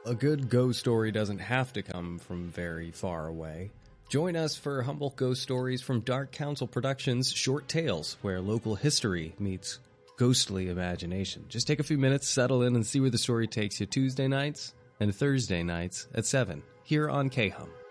A good ghost story doesn't have to come from very far away. Join us for Humboldt Ghost Stories from Dark Council Productions' Short Tales, where local history meets ghostly imagination. Just take a few minutes, settle in, and see where the story takes you Tuesday nights and Thursday nights at 7 here on KHUM.